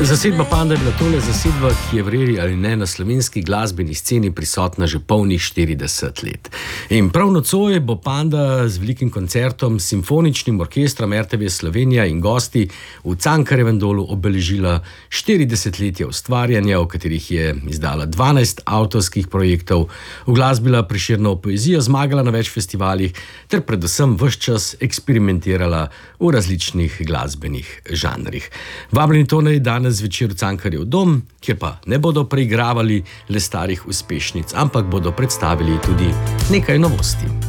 Zasedba Panda je bila tole zasedba, ki je verjeli ali ne na slovenski glasbeni sceni prisotna že polnih 40 let. In prav nocoj bo Panda z velikim koncertom s simfoničnim orkestrom RTV Slovenija in gosti v Cankarjevem dolu obeležila 40-letje ustvarjanja, v katerih je izdala 12 avtorskih projektov, uglasbila Prešernovo poezijo, zmagala na več festivalih ter predvsem ves čas eksperimentirala v različnih glasbenih žanrih. Vabljeni torej danes zvečer v Cankarjev dom, kjer pa ne bodo preigravali le starih uspešnic, ampak bodo predstavili tudi nekaj novosti.